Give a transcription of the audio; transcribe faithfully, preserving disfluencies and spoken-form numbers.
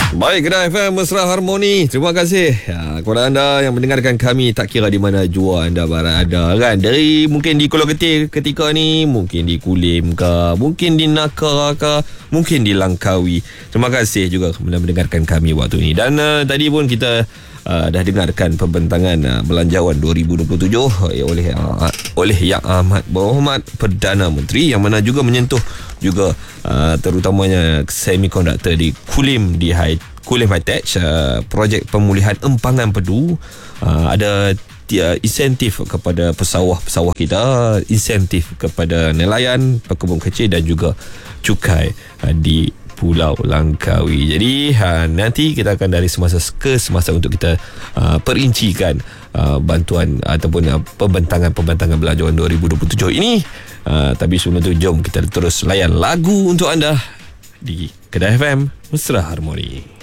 Baik, Kedah F M Mesra Harmoni. Terima kasih ya, kepada anda yang mendengarkan kami, tak kira di mana jua anda berada kan. Dari mungkin di Kuala Ketir ketika ni, mungkin di Kulim ke, mungkin di Nakara ke, mungkin di Langkawi. Terima kasih juga kerana mendengarkan kami waktu ini. Dan uh, tadi pun kita uh, dah dengarkan pembentangan uh, Belanjawan dua ribu dua puluh tujuh uh, oleh uh, oleh Yang Amat Berhormat Perdana Menteri, yang mana juga menyentuh juga uh, terutamanya semikonduktor di Kulim di High Kulim High Tech, uh, projek pemulihan empangan pedu. Uh, ada uh, insentif kepada pesawah-pesawah kita, insentif kepada nelayan, pekebun kecil dan juga cukai uh, di Pulau Langkawi. Jadi ha, nanti kita akan dari semasa ke semasa untuk kita uh, perincikan uh, bantuan ataupun uh, pembentangan-pembentangan Belanjawan dua ribu dua puluh tujuh ini. Uh, tapi sebelum itu, jom kita terus layan lagu untuk anda di Kedah F M Mesra Harmoni.